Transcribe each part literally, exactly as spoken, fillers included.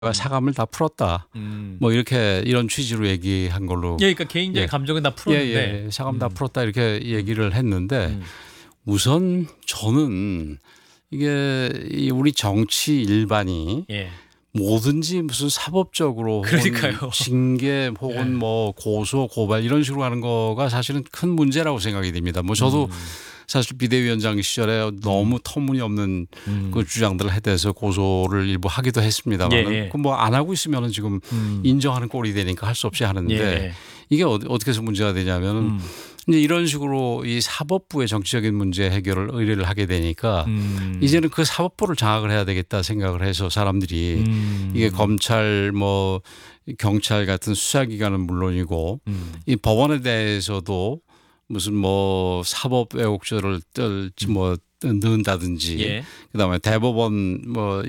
사감을 다 풀었다. 음. 뭐 이렇게 이런 취지로 얘기한 걸로. 예, 그러니까 개인적인 예. 감정은 다 예, 풀었는데. 예, 사감 음. 다 풀었다 이렇게 얘기를 했는데 음. 우선 저는 이게 이 우리 정치 일반이 예. 뭐든지 무슨 사법적으로 그러니까요. 혹은 징계 혹은 예. 뭐 고소 고발 이런 식으로 하는 거가 사실은 큰 문제라고 생각이 됩니다. 뭐 저도 음. 사실 비대위원장 시절에 너무 터무니없는 음. 그 주장들을 해대서 고소를 일부 하기도 했습니다만 예. 그 뭐 안 하고 있으면은 지금 음. 인정하는 꼴이 되니까 할 수 없이 하는데 예. 이게 어디- 어떻게 해서 문제가 되냐면은 음. 이제 이런 식으로 이 사법부의 정치적인 문제 해결을 의뢰를 하게 되니까 음. 이제는 그 사법부를 장악을 해야 되겠다 생각을 해서 사람들이 음. 이게 검찰 뭐 경찰 같은 수사기관은 물론이고 음. 이 법원에 대해서도 무슨 뭐 사법 왜곡죄를 떨지 뭐 넣는다든지 예. 그다음에 대법원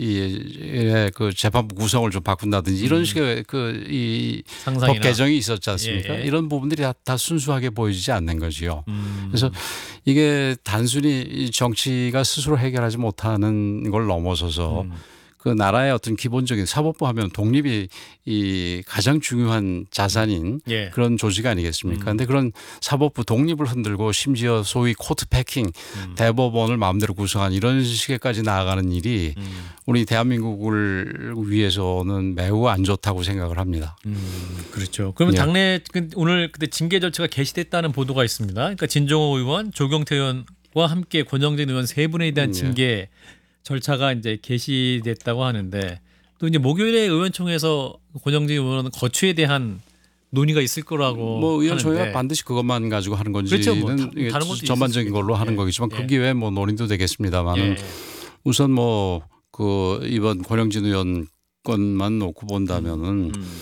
뭐이그 재판부 구성을 좀 바꾼다든지 이런 식의 그 이 법 상상이나. 개정이 있었지 않습니까? 예, 예. 이런 부분들이 다, 다 순수하게 보여지지 않는 거지요. 음. 그래서 이게 단순히 이 정치가 스스로 해결하지 못하는 걸 넘어서서 음. 그 나라의 어떤 기본적인 사법부 하면 독립이 이 가장 중요한 자산인 예. 그런 조직 아니겠습니까? 음. 그런데 그런 사법부 독립을 흔들고 심지어 소위 코트 패킹 음. 대법원을 마음대로 구성한 이런 식에까지 나아가는 일이 음. 우리 대한민국을 위해서는 매우 안 좋다고 생각을 합니다. 음, 그렇죠. 그러면 예. 당내 그 오늘 그때 징계 절차가 개시됐다는 보도가 있습니다. 그러니까 진종호 의원, 조경태 의원과 함께 권영진 의원 세 분에 대한 예. 징계 절차가 이제 개시됐다고 하는데 또 이제 목요일에 의원총회에서 권영진 의원은 거취에 대한 논의가 있을 거라고 뭐 의원총회가 하는데 반드시 그것만 가지고 하는 그렇죠. 뭐 건지는 다- 이게 다른 것도 있을 전반적인 수 걸로 있겠죠. 하는 예. 거겠지만 예. 거기에 뭐 논의도 되겠습니다만은 예. 우선 뭐 그 이번 권영진 의원 건만 놓고 본다면은 음.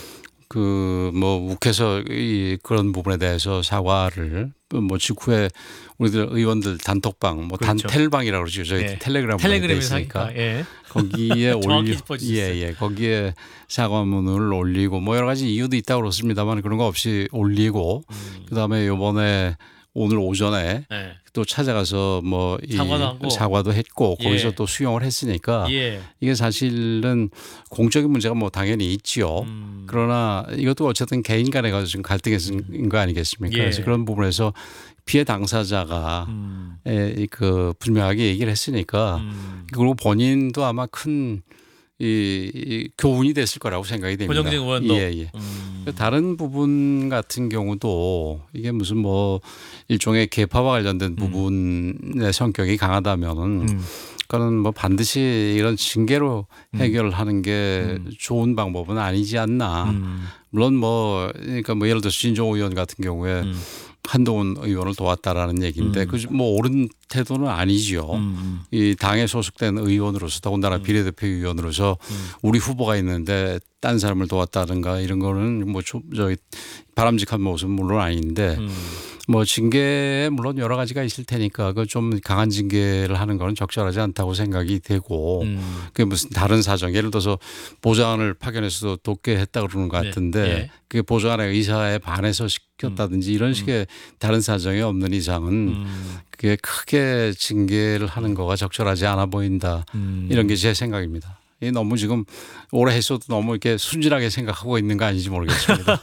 그 뭐 욱해서 이 그런 부분에 대해서 사과를 뭐 직후에 우리들 의원들 단톡방 뭐 그렇죠. 단텔방이라고 그러죠. 저희 예. 텔레그램 텔레그램에서 있으니까 하니까 예. 거기에 정확히 올리 짚어주셨어요. 예예 거기에 사과문을 올리고 뭐 여러 가지 이유도 있다고 그렇습니다만 그런 거 없이 올리고 음. 그다음에 요번에 오늘 오전에 예. 또 찾아가서 뭐 이 사과도 하고. 사과도 했고 거기서 예. 또 수용을 했으니까 예. 이게 사실은 공적인 문제가 뭐 당연히 있지요. 음. 그러나 이것도 어쨌든 개인 간에 가서 지금 갈등이 있는 거 아니겠습니까? 예. 그래서 그런 부분에서 피해 당사자가 음. 에, 그 분명하게 얘기를 했으니까 음. 그리고 본인도 아마 큰 이, 이 교훈이 됐을 거라고 생각이 됩니다. 권영진 의원도. 예, 예. 음. 다른 부분 같은 경우도 이게 무슨 뭐 일종의 계파와 관련된 부분의 성격이 강하다면은 음. 그거는 뭐 반드시 이런 징계로 해결을 하는 게 음. 좋은 방법은 아니지 않나. 음. 물론 뭐 그러니까 뭐 예를 들어서 진종호 의원 같은 경우에 음. 한동훈 의원을 도왔다라는 얘기인데 음. 그 뭐 옳은 태도는 아니지요. 음. 이 당에 소속된 의원으로서 더군다나 음. 비례대표 의원으로서 음. 우리 후보가 있는데 딴 사람을 도왔다든가 이런 거는 뭐 저, 저기 바람직한 모습은 물론 아닌데 음. 뭐 징계에 물론 여러 가지가 있을 테니까 그 좀 강한 징계를 하는 거는 적절하지 않다고 생각이 되고 음. 그게 무슨 다른 사정 예를 들어서 보좌관을 파견해서 돕게 했다 그러는 것 네. 같은데 예. 그게 보좌관의 의사에 반해서 시켰다든지 이런 식의 다른 사정이 없는 이상은 음. 그게 크게 징계를 하는 거가 적절하지 않아 보인다. 음. 이런 게 제 생각입니다. 이 너무 지금 오래 했어도 너무 이렇게 순진하게 생각하고 있는 거 아닌지 모르겠습니다.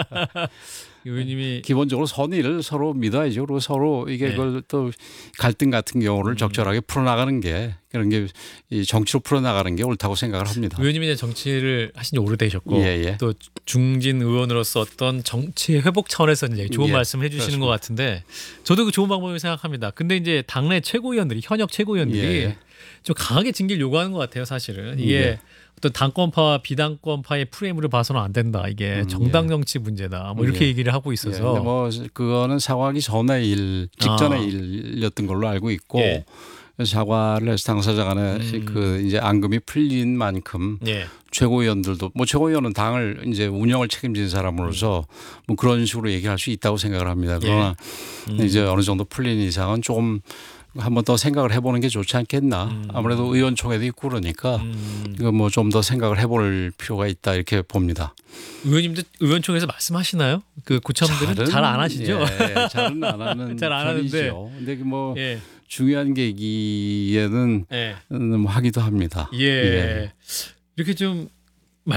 의원님이 기본적으로 선의를 서로 믿어야죠. 그리고 서로 이게 네. 그걸 또 갈등 같은 경우를 적절하게 풀어나가는 게 그런 게 이 정치로 풀어나가는 게 옳다고 생각을 합니다. 의원님이 이제 정치를 하신 지 오래되셨고 예, 예. 또 중진 의원으로서 어떤 정치 회복 차원에서 이제 좋은 예, 말씀 해주시는 그렇습니다. 것 같은데 저도 그 좋은 방법이라고 생각합니다. 근데 이제 당내 최고위원들이 현역 최고위원들이 예, 예. 좀 강하게 징계를 요구하는 것 같아요. 사실은 이게 예. 어떤 당권파와 비당권파의 프레임으로 봐서는 안 된다. 이게 음, 정당 예. 정치 문제다. 뭐 이렇게 예. 얘기를 하고 예, 있어서 근데 뭐 그거는 사과하기 전의 일, 직전의 아. 일이었던 걸로 알고 있고 예. 그래서 사과를 해서 당사자 간에 음. 그 이제 앙금이 풀린 만큼 예. 최고위원들도 뭐 최고위원은 당을 이제 운영을 책임진 사람으로서 뭐 그런 식으로 얘기할 수 있다고 생각을 합니다. 그러나 음. 이제 어느 정도 풀린 이상은 조금 한 번 더 생각을 해보는 게 좋지 않겠나. 음. 아무래도 의원총회도 있고 그러니까 음. 이거 뭐 좀 더 생각을 해볼 필요가 있다 이렇게 봅니다. 의원님도 의원총회에서 말씀하시나요? 그 고참들은 잘 안 하시죠? 예, 잘은 안 하는 잘안 하는데. 편이죠. 근데 뭐 예. 중요한 계기에는 예. 음, 하기도 합니다. 예. 이렇게 좀